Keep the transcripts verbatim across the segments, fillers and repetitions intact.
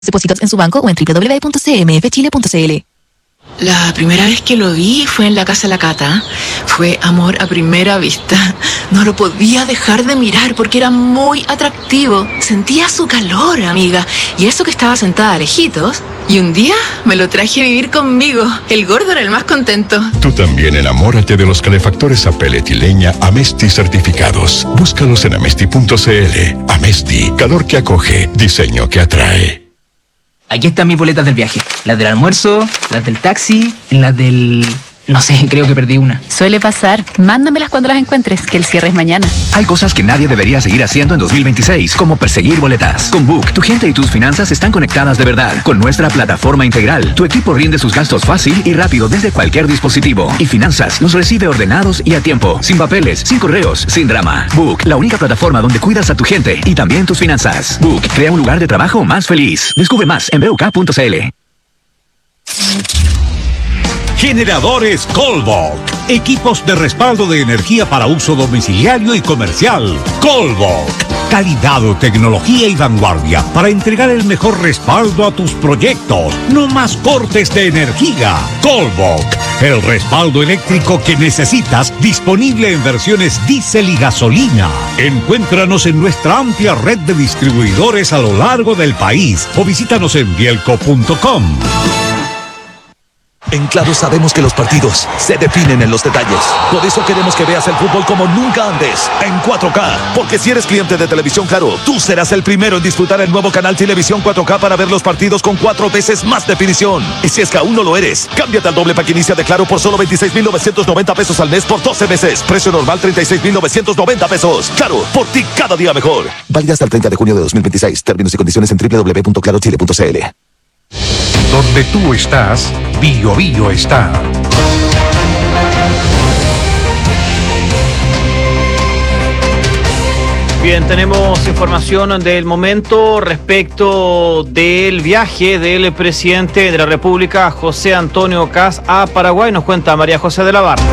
Depósitos en su banco o en doble u doble u doble u punto c m f chile punto c l. La primera vez que lo vi fue en la casa de la Cata. Fue amor a primera vista. No lo podía dejar de mirar porque era muy atractivo. Sentía su calor, amiga. Y eso que estaba sentada lejitos. Y un día me lo traje a vivir conmigo. El gordo era el más contento. Tú también enamórate de los calefactores a pellet y leña Amesti certificados. Búscalos en amesti punto c l. Amesti, calor que acoge, diseño que atrae. Aquí están mis boletas del viaje. Las del almuerzo, las del taxi, las del... No sé, creo que perdí una. Suele pasar. Mándamelas cuando las encuentres, que el cierre es mañana. Hay cosas que nadie debería seguir haciendo en dos mil veintiséis, como perseguir boletas. Con Book, tu gente y tus finanzas están conectadas de verdad. Con nuestra plataforma integral, tu equipo rinde sus gastos fácil y rápido desde cualquier dispositivo. Y Finanzas los recibe ordenados y a tiempo, sin papeles, sin correos, sin drama. Book, la única plataforma donde cuidas a tu gente y también tus finanzas. Book, crea un lugar de trabajo más feliz. Descubre más en b u k punto c l. Generadores Colbok. Equipos de respaldo de energía para uso domiciliario y comercial. Colbok. Calidad, tecnología y vanguardia para entregar el mejor respaldo a tus proyectos. No más cortes de energía. Colbok. El respaldo eléctrico que necesitas, disponible en versiones diésel y gasolina. Encuéntranos en nuestra amplia red de distribuidores a lo largo del país o visítanos en bielco punto com. En Claro sabemos que los partidos se definen en los detalles. Por eso queremos que veas el fútbol como nunca antes, en cuatro K. Porque si eres cliente de Televisión Claro, tú serás el primero en disfrutar el nuevo canal Televisión cuatro K para ver los partidos con cuatro veces más definición. Y si es que aún no lo eres, cámbiate al doble pack inicia de Claro por solo veintiséis mil novecientos noventa pesos al mes por doce meses. Precio normal treinta y seis mil novecientos noventa pesos. Claro, por ti cada día mejor. Válida hasta el treinta de junio de dos mil veintiséis. Términos y condiciones en doble u doble u doble u punto claro chile punto c l. Donde tú estás, Bio Bio está. Bien, tenemos información del momento respecto del viaje del presidente de la República, José Antonio Kast, a Paraguay. Nos cuenta María José de la Barra.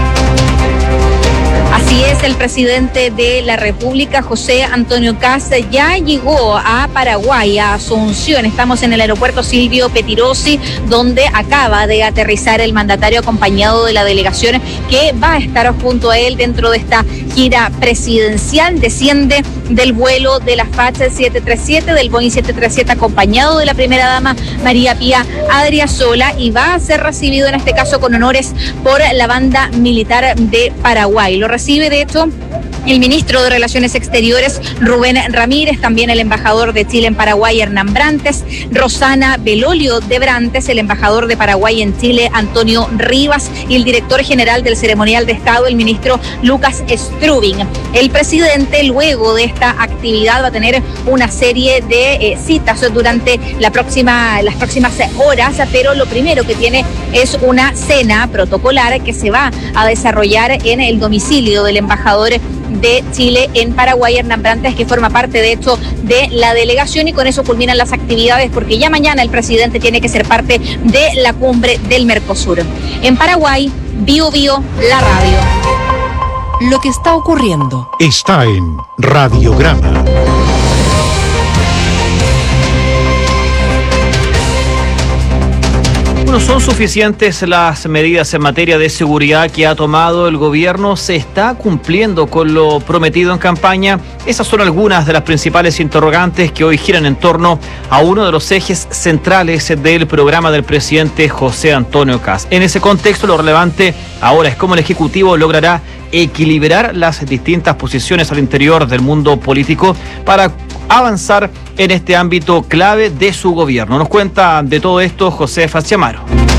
Así es, el presidente de la República, José Antonio Kast, ya llegó a Paraguay, a Asunción. Estamos en el aeropuerto Silvio Pettirossi, donde acaba de aterrizar el mandatario acompañado de la delegación que va a estar junto a él dentro de esta gira presidencial. Desciende del vuelo de la F A C siete tres siete, del Boeing siete tres siete, acompañado de la primera dama María Pía Adriasola, y va a ser recibido en este caso con honores por la banda militar de Paraguay. Lo recibe de hecho el ministro de Relaciones Exteriores, Rubén Ramírez, también el embajador de Chile en Paraguay, Hernán Brantes, Rosana Belolio de Brantes, el embajador de Paraguay en Chile, Antonio Rivas, y el director general del ceremonial de Estado, el ministro Lucas Strubing. El presidente, luego de esta actividad, va a tener una serie de eh, citas durante la próxima, las próximas horas, pero lo primero que tiene es una cena protocolar que se va a desarrollar en el domicilio del embajador de Chile en Paraguay, Hernán Brantes, que forma parte de hecho de la delegación, y con eso culminan las actividades porque ya mañana el presidente tiene que ser parte de la cumbre del Mercosur. En Paraguay, Bio Bio, la radio. Lo que está ocurriendo está en Radiograma. No son suficientes las medidas en materia de seguridad que ha tomado el gobierno. ¿Se está cumpliendo con lo prometido en campaña? Esas son algunas de las principales interrogantes que hoy giran en torno a uno de los ejes centrales del programa del presidente José Antonio Kast. En ese contexto, lo relevante ahora es cómo el Ejecutivo logrará equilibrar las distintas posiciones al interior del mundo político para avanzar en este ámbito clave de su gobierno. Nos cuenta de todo esto José Facciamaro.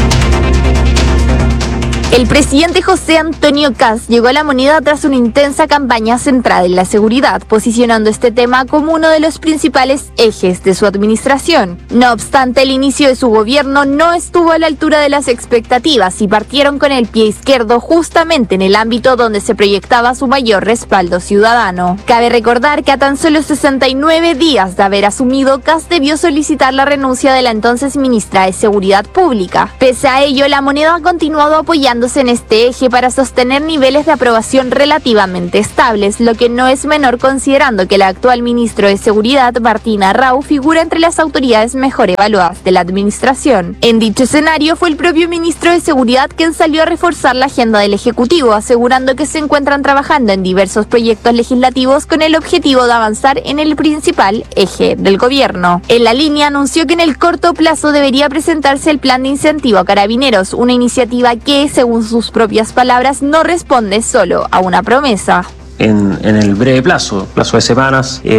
El presidente José Antonio Kast llegó a la moneda tras una intensa campaña centrada en la seguridad, posicionando este tema como uno de los principales ejes de su administración. No obstante, el inicio de su gobierno no estuvo a la altura de las expectativas y partieron con el pie izquierdo justamente en el ámbito donde se proyectaba su mayor respaldo ciudadano. Cabe recordar que a tan solo sesenta y nueve días de haber asumido, Kast debió solicitar la renuncia de la entonces ministra de Seguridad Pública. Pese a ello, la moneda ha continuado apoyando concentrándose en este eje para sostener niveles de aprobación relativamente estables, lo que no es menor considerando que el actual ministro de Seguridad, Martín Arrau, figura entre las autoridades mejor evaluadas de la administración. En dicho escenario, fue el propio ministro de Seguridad quien salió a reforzar la agenda del Ejecutivo, asegurando que se encuentran trabajando en diversos proyectos legislativos con el objetivo de avanzar en el principal eje del gobierno. En la línea anunció que en el corto plazo debería presentarse el plan de incentivo a carabineros, una iniciativa que, según sus propias palabras, no responde solo a una promesa. En, en el breve plazo, plazo de semanas, eh,